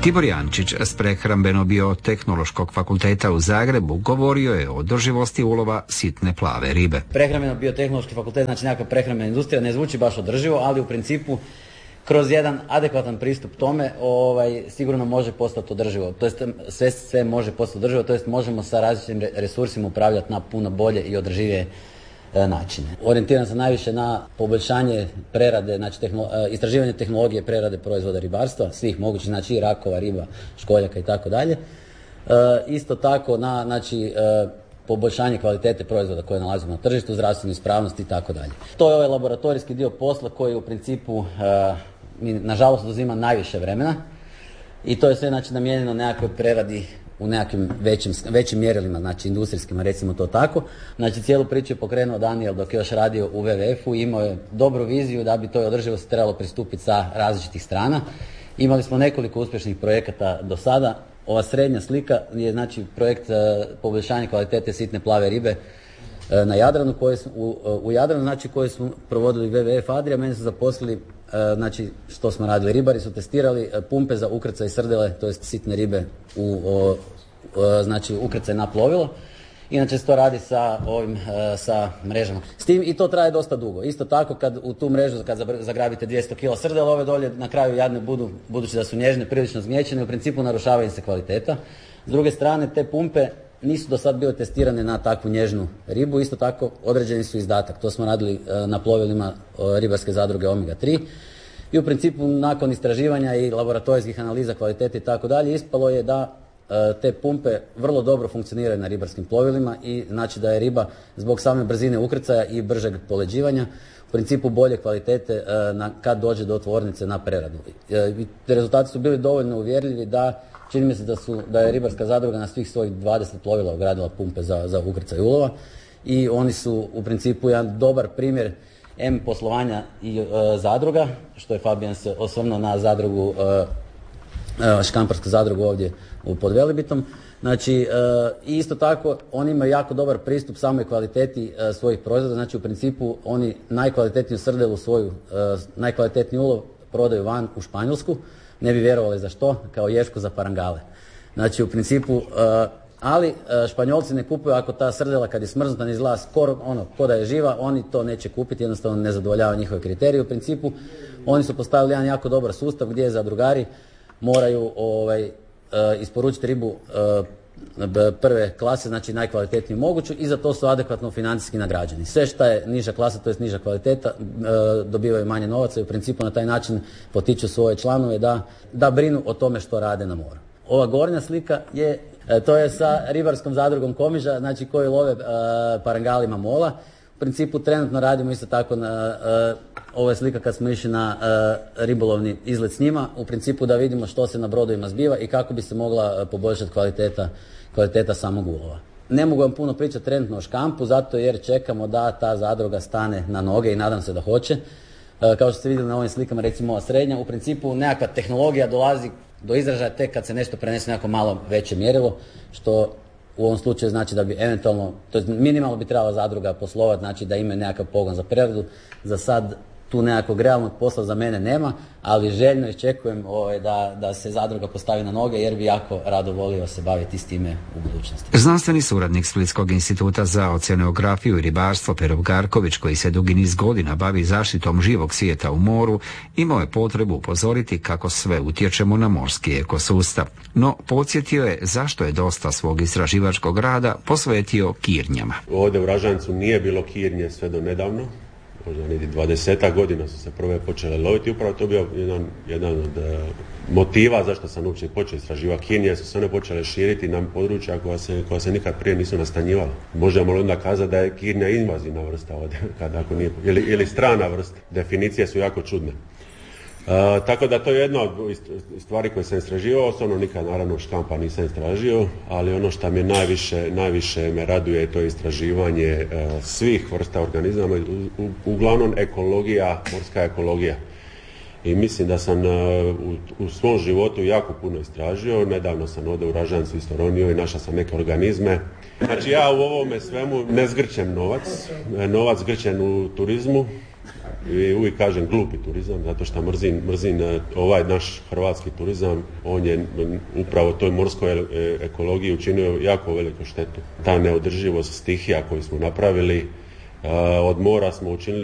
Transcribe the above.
Tibor Jančić s Prehrambeno-biotehnološkog fakulteta u Zagrebu govorio je o održivosti ulova sitne plave ribe. Prehrambeno-biotehnološki fakultet, znači nekakva prehrambena industrija, ne zvuči baš održivo, ali u principu kroz jedan adekvatan pristup tome sigurno može postati održivo. To jest sve može postati održivo, to jest možemo sa različitim resursima upravljati na puno bolje i održivije načine. Orijentiram se najviše na poboljšanje prerade, znači istraživanje tehnologije prerade proizvoda ribarstva, svih mogućih, znači i rakova, riba, školjaka i tako dalje. Isto tako na poboljšanje kvalitete proizvoda koje nalazimo na tržištu, zdravstvenu ispravnost i tako dalje. To je ovaj laboratorijski dio posla koji u principu nažalost uzima najviše vremena i to je sve znači namijenjeno nekakvoj preradi u nekakvim većim mjerilima, znači industrijskima, recimo to tako. Znači cijelu priču je pokrenuo Daniel dok je još radio u WWF-u i imao je dobru viziju da bi toj održivosti trebalo pristupiti sa različitih strana. Imali smo nekoliko uspješnih projekata do sada. Ova srednja slika je znači projekt poboljšanja kvalitete sitne plave ribe na Jadranu, u Jadranu, znači koje smo provodili WWF Adria. Meni su zaposlili, znači što smo radili, ribari su testirali pumpe za ukrcaj srdele, to jest sitne ribe znači ukrcaj na plovilo. Inače se to radi sa mrežama. S tim i to traje dosta dugo. Isto tako kad u tu mrežu kad zagrabite 200 kg srdela, ove dolje na kraju jadne budu, budući da su nježne, prilično zgnječene, u principu narušava im se kvaliteta. S druge strane, te pumpe nisu do sad bile testirane na takvu nježnu ribu, isto tako određeni su izdatak. To smo radili na plovilima ribarske zadruge Omega 3 i u principu nakon istraživanja i laboratorijskih analiza kvalitete i tako dalje ispalo je da te pumpe vrlo dobro funkcioniraju na ribarskim plovilima i znači da je riba zbog same brzine ukrcaja i bržeg poleđivanja u principu bolje kvalitete kad dođe do tvornice na preradu. Rezultati su bili dovoljno uvjerljivi da čini mi se da je ribarska zadruga na svih svojih 20 plovila ugradila pumpe za ukrcaj ulova i oni su u principu jedan dobar primjer poslovanja i zadruga, što je Fabijan se osvrnuo na zadrugu, škamparsku zadrugu ovdje pod Velebitom. Znači, isto tako oni imaju jako dobar pristup samoj kvaliteti svojih proizvoda, znači u principu oni najkvalitetniju srdelu svoju, najkvalitetniji ulov prodaju van u Španjolsku, ne bi vjerovali za što, kao ješku za parangale. Znači u principu, ali Španjolci ne kupuju ako ta srdela kad je smrznuta ne izgleda skoro ko da je živa, oni to neće kupiti, jednostavno ne zadovoljava njihove kriterije. U principu oni su postavili jedan jako dobar sustav gdje zadrugari moraju isporučiti ribu prve klase, znači najkvalitetniju moguću i za to su adekvatno financijski nagrađeni. Sve što je niža klasa, to je niža kvaliteta, dobivaju manje novaca i u principu na taj način potiču svoje članove da brinu o tome što rade na moru. Ova gornja slika to je sa ribarskom zadrugom Komiža, znači koji love parangalima mola. U principu trenutno radimo isto tako ovo je slika kad smo išli na ribolovni izlet s njima, u principu da vidimo što se na brodovima zbiva i kako bi se mogla poboljšati kvaliteta samog ulova. Ne mogu vam puno pričati trenutno o škampu, zato jer čekamo da ta zadruga stane na noge i nadam se da hoće. Kao što ste vidjeli na ovim slikama, recimo ova srednja, u principu nekakva tehnologija dolazi do izražaja tek kad se nešto prenese nekako malo veće mjerilo, što u ovom slučaju znači da bi eventualno, to je minimalno bi trebala zadruga poslovati, znači da ima nekakav pogon za preradu. Za sad tu nekakvog realnog posla za mene nema, ali željno iščekujem da se zadruga postavi na noge jer bi jako rado volio se baviti s time u budućnosti. Znanstveni suradnik Splitskog instituta za oceanografiju i ribarstvo Pero Garković, koji se dugi niz godina bavi zaštitom živog svijeta u moru, imao je potrebu upozoriti kako sve utječemo na morski ekosustav. No, podsjetio je zašto je dosta svog istraživačkog rada posvetio kirnjama. Ovdje u Ražancu nije bilo kirnje sve do nedavno. Možda niti 20 godina su se prve počele loviti. Upravo to bio jedan od motiva zašto sam uopće počeo istraživati kirnje, su se one počele širiti na područja koja se nikad prije nisu nastanjivala. Možemo onda kazati da je kirnja invazivna vrsta ovdje, ako nije, ili strana vrsta. Definicije su jako čudne. Tako da to je jedna od stvari koje sam istraživao, osobno nikad naravno škampa nisam istražio, ali ono što mi najviše me raduje to je istraživanje svih vrsta organizama, uglavnom ekologija, morska ekologija. I mislim da sam u svom životu jako puno istražio, nedavno sam ovdje u Ražancu isto ronio i našao sam neke organizme. Znači ja u ovome svemu ne zgrćem novac zgrćem u turizmu, i uvijek kažem glupi turizam, zato što mrzim ovaj naš hrvatski turizam, on je upravo toj morskoj ekologiji učinio jako veliku štetu. Ta neodrživost stihija koju smo napravili, od mora smo učinili